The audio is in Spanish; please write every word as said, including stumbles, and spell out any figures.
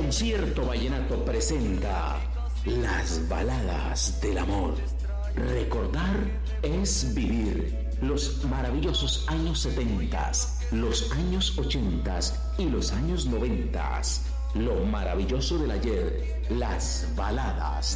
Concierto Vallenato presenta Las Baladas del Amor. Recordar es vivir los maravillosos años setenta, los años ochenta y los años noventa. Lo maravilloso del ayer, las baladas